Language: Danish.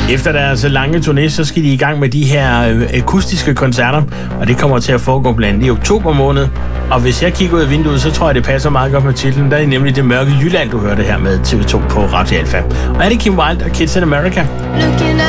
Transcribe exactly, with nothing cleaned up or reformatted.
Efter deres lange turné, så skal de i gang med de her øh, akustiske koncerter, og det kommer til at foregå blandt andet i oktober måned. Og hvis jeg kigger ud af vinduet, så tror jeg, det passer meget godt med titlen. Der er nemlig Det Mørke Jylland, du hørte her med T V to på Radio Alfa. Og er det Kim Wilde og Kids in America?